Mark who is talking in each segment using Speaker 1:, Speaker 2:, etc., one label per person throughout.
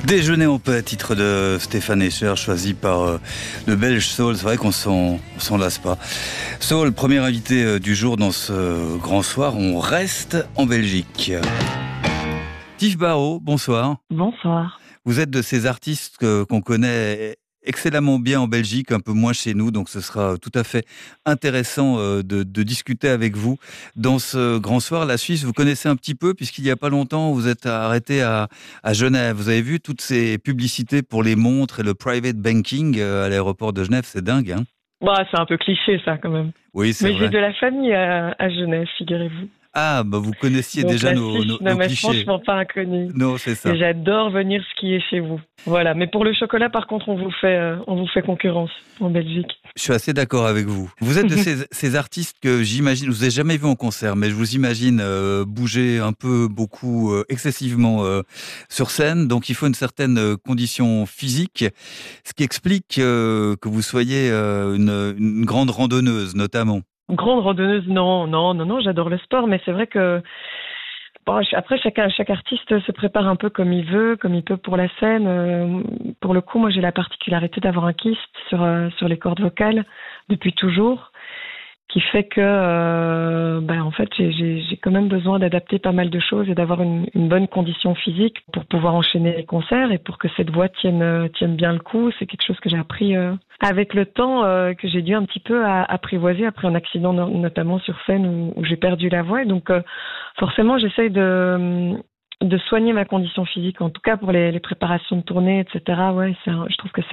Speaker 1: Déjeuner en paix, titre de Stéphane Escher, choisi par le Belge Saul. C'est vrai qu'on s'en lasse pas. Saul, premier invité du jour dans ce grand soir. On reste en Belgique. Tive Barrault, bonsoir.
Speaker 2: Bonsoir.
Speaker 1: Vous êtes de ces artistes qu'on connaît excellemment bien en Belgique, un peu moins chez nous, donc ce sera tout à fait intéressant de discuter avec vous dans ce grand soir. La Suisse, vous connaissez un petit peu, puisqu'il n'y a pas longtemps, vous êtes arrêté à Genève. Vous avez vu toutes ces publicités pour les montres et le private banking à l'aéroport de Genève, c'est dingue, hein?
Speaker 2: Bah, c'est un peu cliché ça quand même.
Speaker 1: Oui, c'est
Speaker 2: Mais
Speaker 1: vrai.
Speaker 2: j'ai de la famille à Genève, figurez-vous.
Speaker 1: Ah, bah vous connaissiez
Speaker 2: Donc
Speaker 1: déjà
Speaker 2: la
Speaker 1: nos
Speaker 2: Suisse ne m'est
Speaker 1: clichés.
Speaker 2: franchement pas inconnue.
Speaker 1: Non, c'est ça.
Speaker 2: Et j'adore venir skier chez vous. Voilà. Mais pour le chocolat, par contre, on vous fait concurrence en Belgique.
Speaker 1: Je suis assez d'accord avec vous. Vous êtes de ces artistes que j'imagine, je vous ai jamais vu en concert, mais je vous imagine bouger un peu, beaucoup, excessivement sur scène. Donc il faut une certaine condition physique, ce qui explique que vous soyez une grande randonneuse, notamment.
Speaker 2: Grande randonneuse, non, j'adore le sport, mais c'est vrai que bon, après chaque artiste se prépare un peu comme il veut, comme il peut pour la scène. Pour le coup, moi j'ai la particularité d'avoir un kyste sur les cordes vocales depuis toujours, qui fait que en fait j'ai quand même besoin d'adapter pas mal de choses et d'avoir une bonne condition physique pour pouvoir enchaîner les concerts et pour que cette voix tienne bien le coup. C'est quelque chose que j'ai appris avec le temps, que j'ai dû un petit peu apprivoiser après un accident notamment sur scène où j'ai perdu la voix. Et donc forcément j'essaye de soigner ma condition physique, en tout cas pour les préparations de tournée, etc. Ouais, je trouve que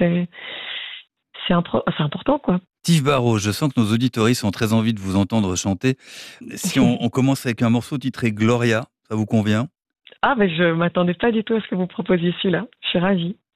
Speaker 2: c'est important, quoi.
Speaker 1: Tive Barrault, je sens que nos auditoristes ont très envie de vous entendre chanter. Si on commence avec un morceau titré Gloria, ça vous convient?
Speaker 2: Ah, mais je m'attendais pas du tout à ce que vous proposiez celui-là. Je suis ravie.